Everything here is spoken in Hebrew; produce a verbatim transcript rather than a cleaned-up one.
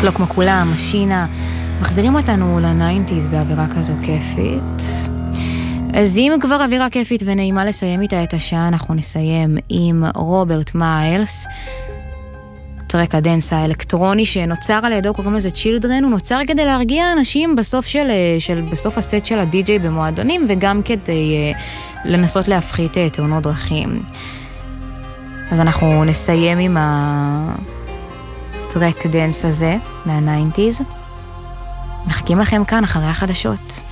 זאת לא כמו כולם, משינה, מחזירים אותנו לניינטיז באווירה כזו כיפית. אז אם כבר אווירה כיפית ונעימה לסיים איתה את השעה, אנחנו נסיים עם רוברט מיילס, טרק הדנס האלקטרוני שנוצר על ידו, קוראים לזה צ'ילדרן, הוא נוצר כדי להרגיע אנשים בסוף של, של בסוף הסט של הדי-ג'יי במועדונים, וגם כדי uh, לנסות להפחית uh, תאונות דרכים. אז אנחנו נסיים עם הטרק דנס הזה מהניינטיז. מחכים לכם כאן אחרי החדשות.